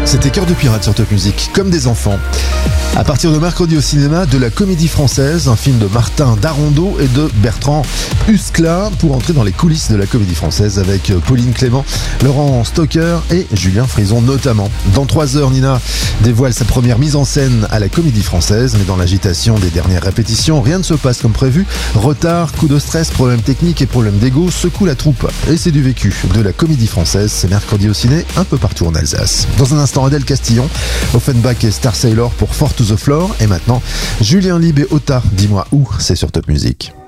C'était Cœur de pirate sur Top Music, comme des enfants. À partir de mercredi au cinéma, de la Comédie Française, un film de Martin Darondeau et de Bertrand Huskla pour entrer dans les coulisses de la Comédie Française avec Pauline Clément, Laurent Stocker et Julien Frison notamment. Dans 3 heures, Nina dévoile sa première mise en scène à la Comédie Française, mais dans l'agitation des dernières répétitions, rien ne se passe comme prévu. Retard, coup de stress, problèmes techniques et problèmes d'ego secouent la troupe. Et c'est du vécu de la Comédie Française, c'est mercredi au ciné, un peu partout en Alsace. Dans un instant, Adèle Castillon, Offenbach et Star Sailor pour Fort to the Floor. Et maintenant, Julien Lib et Ota, dis-moi où, c'est sur Top Music.